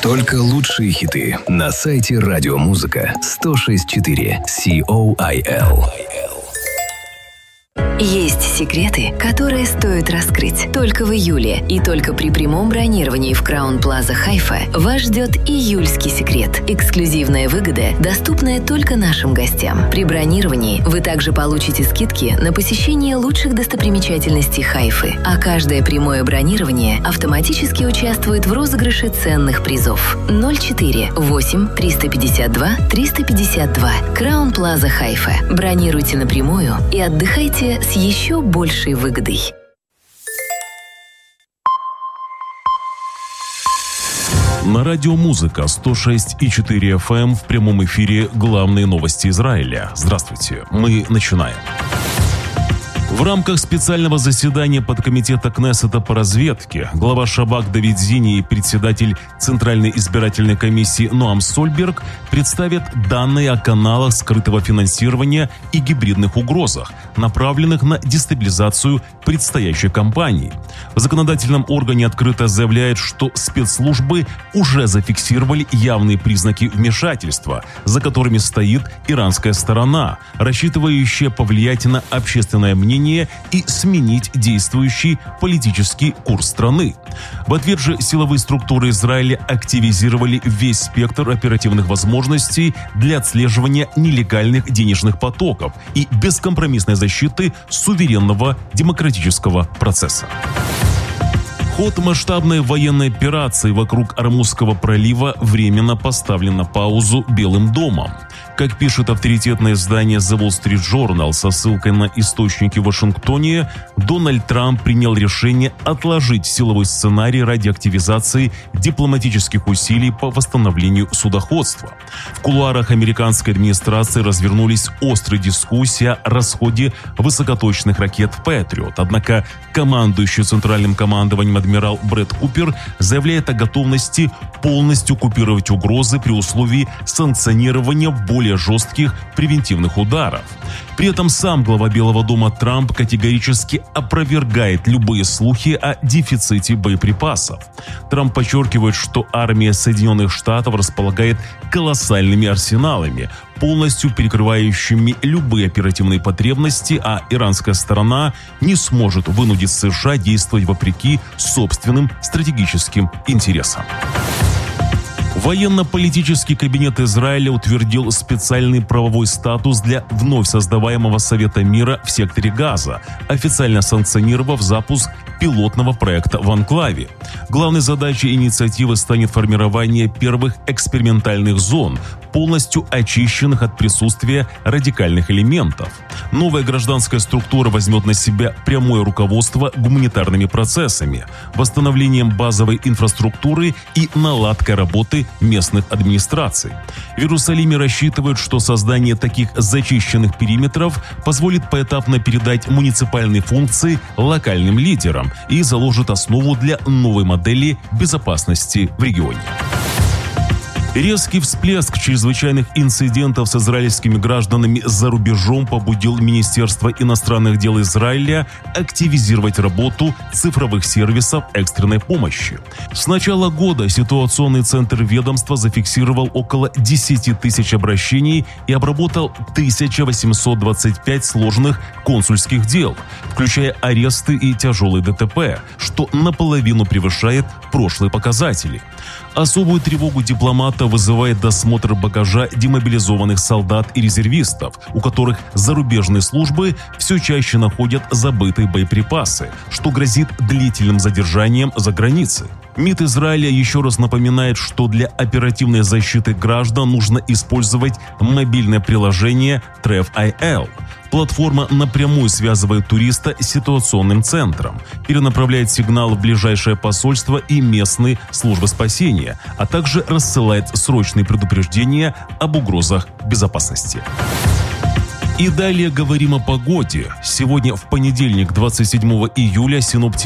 Только лучшие хиты на сайте Радиомузыка 106.4 COIL. Есть секреты, которые стоит раскрыть. Только в июле и только при прямом бронировании в Краун Плаза Хайфа вас ждет июльский секрет. Эксклюзивная выгода, доступная только нашим гостям. При бронировании вы также получите скидки на посещение лучших достопримечательностей Хайфы, а каждое прямое бронирование автоматически участвует в розыгрыше ценных призов. 04 8 352 352. Краун Плаза Хайфа. Бронируйте напрямую и отдыхайте с еще большей выгодой. На Радиомузыка 106.4 FM в прямом эфире главные новости Израиля. Здравствуйте, мы начинаем. В рамках специального заседания подкомитета Кнессета по разведке глава Шабак Давид Зини и председатель Центральной избирательной комиссии Ноам Сольберг представят данные о каналах скрытого финансирования и гибридных угрозах, направленных на дестабилизацию предстоящей кампании. В законодательном органе открыто заявляют, что спецслужбы уже зафиксировали явные признаки вмешательства, за которыми стоит иранская сторона, рассчитывающая повлиять на общественное мнение и сменить действующий политический курс страны. В ответ же силовые структуры Израиля активизировали весь спектр оперативных возможностей для отслеживания нелегальных денежных потоков и бескомпромиссной защиты суверенного демократического процесса. Ход масштабной военной операции вокруг Ормузского пролива временно поставлен на паузу Белым домом. Как пишет авторитетное издание The Wall Street Journal со ссылкой на источники в Вашингтоне, Дональд Трамп принял решение отложить силовой сценарий ради активизации дипломатических усилий по восстановлению судоходства. В кулуарах американской администрации развернулись острые дискуссии о расходе высокоточных ракет «Патриот». Однако командующий центральным командованием адмирал Брэд Купер заявляет о готовности полностью купировать угрозы при условии санкционирования более жестких превентивных ударов. При этом сам глава Белого дома Трамп категорически опровергает любые слухи о дефиците боеприпасов. Трамп подчеркивает, что армия Соединенных Штатов располагает колоссальными арсеналами, полностью перекрывающими любые оперативные потребности, а иранская сторона не сможет вынудить США действовать вопреки собственным стратегическим интересам. Военно-политический кабинет Израиля утвердил специальный правовой статус для вновь создаваемого Совета мира в секторе Газа, официально санкционировав запуск пилотного проекта в анклаве. Главной задачей инициативы станет формирование первых экспериментальных зон, полностью очищенных от присутствия радикальных элементов. Новая гражданская структура возьмет на себя прямое руководство гуманитарными процессами, восстановлением базовой инфраструктуры и наладкой работы местных администраций. В Иерусалиме рассчитывают, что создание таких зачищенных периметров позволит поэтапно передать муниципальные функции локальным лидерам и заложит основу для новой модели безопасности в регионе. Резкий всплеск чрезвычайных инцидентов с израильскими гражданами за рубежом побудил Министерство иностранных дел Израиля активизировать работу цифровых сервисов экстренной помощи. С начала года ситуационный центр ведомства зафиксировал около 10 тысяч обращений и обработал 1825 сложных консульских дел, включая аресты и тяжелые ДТП, что наполовину превышает прошлые показатели. Особую тревогу дипломата вызывает досмотр багажа демобилизованных солдат и резервистов, у которых зарубежные службы все чаще находят забытые боеприпасы, что грозит длительным задержанием за границей. МИД Израиля еще раз напоминает, что для оперативной защиты граждан нужно использовать мобильное приложение TrefIL. Платформа напрямую связывает туриста с ситуационным центром, перенаправляет сигнал в ближайшее посольство и местные службы спасения, а также рассылает срочные предупреждения об угрозах безопасности. И далее говорим о погоде. Сегодня в понедельник, 27 июля, синоптики